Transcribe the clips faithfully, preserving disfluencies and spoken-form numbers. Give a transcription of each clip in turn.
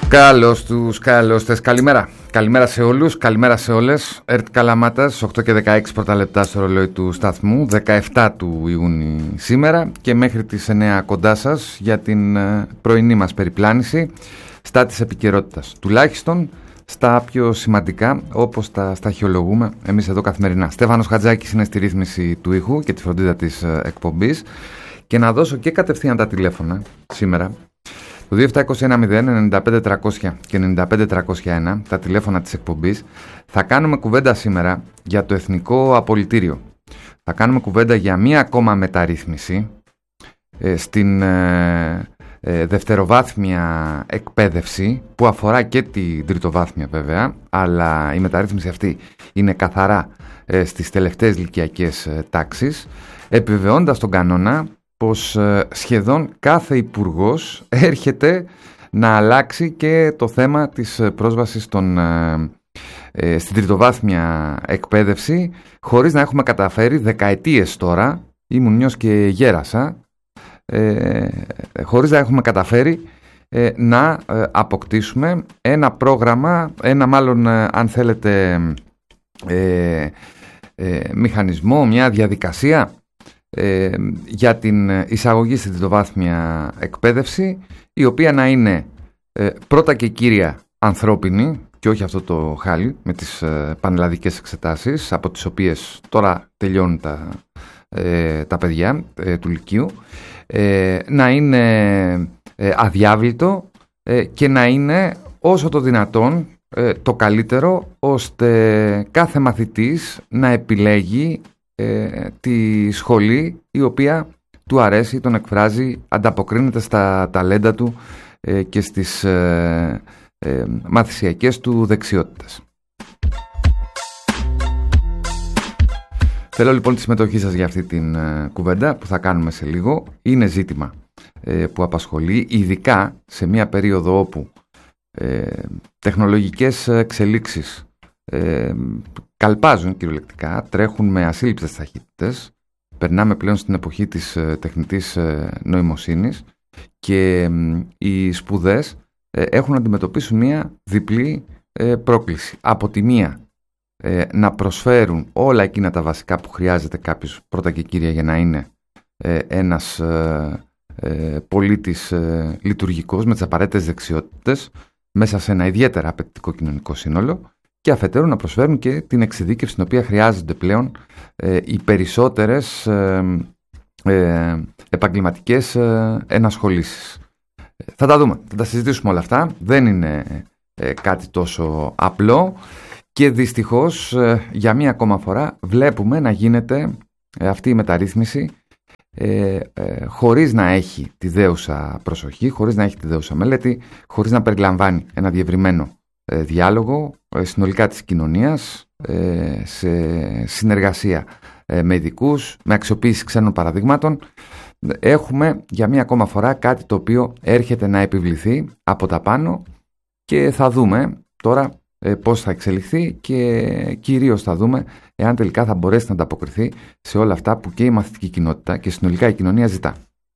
Καλώς τους, καλώς τες, καλημέρα. Καλημέρα σε όλους, καλημέρα σε όλες. Ερτ Καλαμάτας, οκτώ και δεκαέξι πρώτα λεπτά στο ρολόι του σταθμού, δεκαεφτά του Ιούνιου σήμερα και μέχρι τις εννέα κοντά σας για την πρωινή μας περιπλάνηση στα της επικαιρότητας. Τουλάχιστον στα πιο σημαντικά, όπως τα σταχυολογούμε εμείς εδώ καθημερινά. Στέφανος Χατζάκης είναι στη ρύθμιση του ήχου και τη φροντίδα της εκπομπής. Και να δώσω και κατευθείαν τα τηλέφωνα σήμερα. Το δύο επτά δύο ένα μηδέν εννιά πέντε τριακόσια και εννιά πέντε τριακόσια ένα, τα τηλέφωνα της εκπομπής. Θα κάνουμε κουβέντα σήμερα για το Εθνικό Απολυτήριο. Θα κάνουμε κουβέντα για μία ακόμα μεταρρύθμιση ε, στην ε, ε, δευτεροβάθμια εκπαίδευση, που αφορά και την τριτοβάθμια βέβαια, αλλά η μεταρρύθμιση αυτή είναι καθαρά ε, στις τελευταίες λυκειακές ε, τάξεις, επιβεβαιώντας τον κανόνα πως ε, σχεδόν κάθε υπουργός έρχεται να αλλάξει και το θέμα της πρόσβασης των, ε, ε, στην τριτοβάθμια εκπαίδευση, χωρίς να έχουμε καταφέρει δεκαετίες τώρα, ήμουν νιός και γέρασα, ε, χωρίς να έχουμε καταφέρει ε, να ε, αποκτήσουμε ένα πρόγραμμα, ένα μάλλον ε, αν θέλετε ε, ε, μηχανισμό, μια διαδικασία Ε, για την εισαγωγή στην τριτοβάθμια εκπαίδευση, η οποία να είναι ε, πρώτα και κύρια ανθρώπινη και όχι αυτό το χάλι με τις ε, πανελλαδικές εξετάσεις, από τις οποίες τώρα τελειώνουν τα, ε, τα παιδιά ε, του Λυκείου, ε, να είναι ε, αδιάβλητο ε, και να είναι όσο το δυνατόν ε, το καλύτερο, ώστε κάθε μαθητής να επιλέγει Ε, τη σχολή η οποία του αρέσει, τον εκφράζει, ανταποκρίνεται στα ταλέντα του ε, και στις ε, ε, μαθησιακές του δεξιότητες. Θέλω λοιπόν τη συμμετοχή σας για αυτή την ε, κουβέντα που θα κάνουμε σε λίγο. Είναι ζήτημα ε, που απασχολεί, ειδικά σε μια περίοδο όπου ε, τεχνολογικές εξελίξεις ε, καλπάζουν κυριολεκτικά, τρέχουν με ασύλληπτες ταχύτητες. Περνάμε πλέον στην εποχή της ε, τεχνητής ε, νοημοσύνης και ε, οι σπουδές ε, έχουν να αντιμετωπίσουν μια διπλή ε, πρόκληση. Από τη μία ε, να προσφέρουν όλα εκείνα τα βασικά που χρειάζεται κάποιος πρώτα και κύρια για να είναι ε, ένας ε, ε, πολίτης ε, λειτουργικός με τις απαραίτητες δεξιότητες μέσα σε ένα ιδιαίτερα απαιτητικό κοινωνικό σύνολο, και αφετέρου να προσφέρουν και την εξειδίκευση την οποία χρειάζονται πλέον ε, οι περισσότερες ε, ε, επαγγελματικές ε, ενασχολήσεις. Θα τα δούμε, θα τα συζητήσουμε όλα αυτά. Δεν είναι ε, κάτι τόσο απλό και δυστυχώς ε, για μία ακόμα φορά βλέπουμε να γίνεται ε, αυτή η μεταρρύθμιση ε, ε, χωρίς να έχει τη δέουσα προσοχή, χωρίς να έχει τη δέουσα μελέτη, χωρίς να περιλαμβάνει ένα διευρυμένο διάλογο συνολικά της κοινωνίας, σε συνεργασία με ειδικούς, με αξιοποίηση ξένων παραδείγματων. Έχουμε για μία ακόμα φορά κάτι το οποίο έρχεται να επιβληθεί από τα πάνω και θα δούμε τώρα πώς θα εξελιχθεί και κυρίως θα δούμε εάν τελικά θα μπορέσει να ανταποκριθεί σε όλα αυτά που και η μαθητική κοινότητα και συνολικά η κοινωνία ζητά.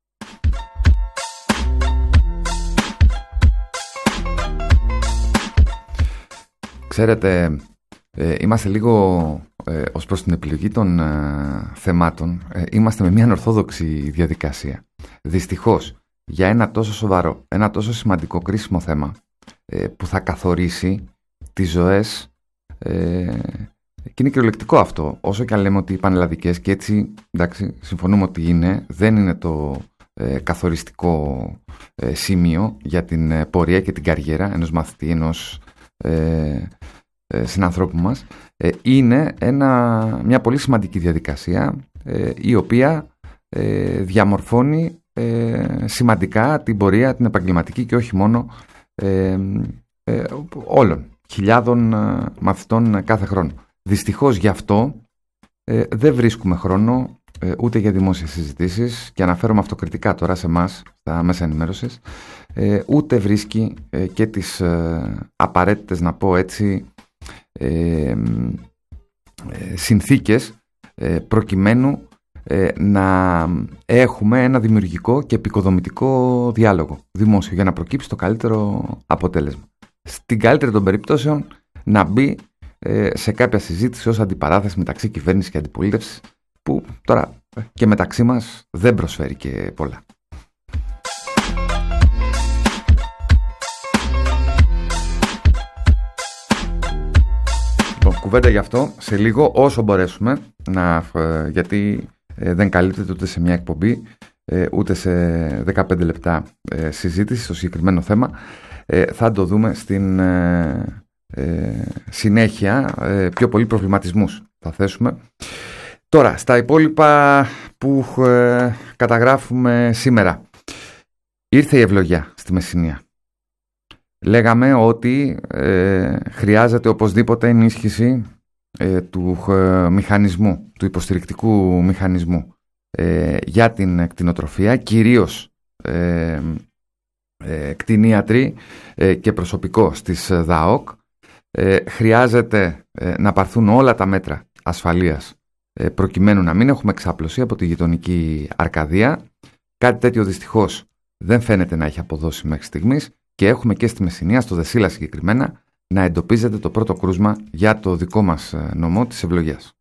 Ξέρετε, ε, είμαστε λίγο ε, ως προς την επιλογή των ε, θεμάτων, ε, είμαστε με μια ανορθόδοξη διαδικασία. Δυστυχώς, για ένα τόσο σοβαρό, ένα τόσο σημαντικό κρίσιμο θέμα ε, που θα καθορίσει τις ζωές, ε, και είναι κυριολεκτικό αυτό, όσο και αν λέμε ότι οι πανελλαδικές, και έτσι εντάξει, συμφωνούμε ότι είναι, δεν είναι το ε, καθοριστικό ε, σημείο για την ε, πορεία και την καριέρα ενός μαθητή, ενός Ε, ε, συνανθρώπου μας, ε, είναι ένα, μια πολύ σημαντική διαδικασία ε, η οποία ε, διαμορφώνει ε, σημαντικά την πορεία, την επαγγελματική και όχι μόνο ε, ε, όλων, χιλιάδων ε, μαθητών κάθε χρόνο. Δυστυχώς γι' αυτό ε, δεν βρίσκουμε χρόνο ε, ούτε για δημόσιες συζητήσεις, και αναφέρομαι αυτοκριτικά τώρα σε εμάς στα μέσα ενημέρωσης, ε, ούτε βρίσκει ε, και τις ε, απαραίτητες, να πω έτσι, ε, ε, συνθήκες ε, προκειμένου ε, να έχουμε ένα δημιουργικό και επικοδομητικό διάλογο δημόσιο για να προκύψει το καλύτερο αποτέλεσμα. Στην καλύτερη των περιπτώσεων να μπει ε, σε κάποια συζήτηση ως αντιπαράθεση μεταξύ κυβέρνησης και αντιπολίτευσης, που τώρα και μεταξύ μας δεν προσφέρει και πολλά. Λοιπόν, κουβέντα γι' αυτό σε λίγο, όσο μπορέσουμε, να, γιατί ε, δεν καλύπτεται ούτε σε μια εκπομπή, ε, ούτε σε δεκαπέντε λεπτά ε, συζήτηση στο συγκεκριμένο θέμα. Ε, θα το δούμε στην ε, ε, συνέχεια, ε, πιο πολύ προβληματισμούς θα θέσουμε. Τώρα, στα υπόλοιπα που ε, καταγράφουμε σήμερα. Ήρθε η ευλογιά στη Μεσσηνία. Λέγαμε ότι ε, χρειάζεται οπωσδήποτε ενίσχυση ε, του ε, μηχανισμού, του υποστηρικτικού μηχανισμού ε, για την κτηνοτροφία, κυρίως ε, ε, κτηνίατροι ε, και προσωπικό στις ΔΑΟΚ. Ε, χρειάζεται ε, να πάρθουν όλα τα μέτρα ασφαλείας ε, προκειμένου να μην έχουμε εξάπλωση από τη γειτονική Αρκαδία. Κάτι τέτοιο δυστυχώς δεν φαίνεται να έχει αποδώσει μέχρι στιγμής. Και έχουμε και στη Μεσσηνία, στο Δεσίλα συγκεκριμένα, να εντοπίζεται το πρώτο κρούσμα για το δικό μας νομό της Ευλογιάς.